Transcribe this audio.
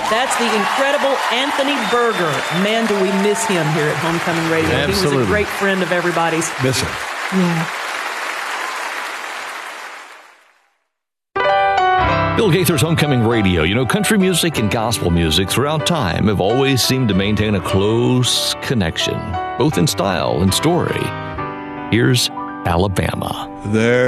That's the incredible Anthony Berger. Man, do we miss him here at Homecoming Radio. Absolutely. He was a great friend of everybody's. Miss him. Yeah. Bill Gaither's Homecoming Radio. You know, country music and gospel music throughout time have always seemed to maintain a close connection, both in style and story. Here's Alabama. There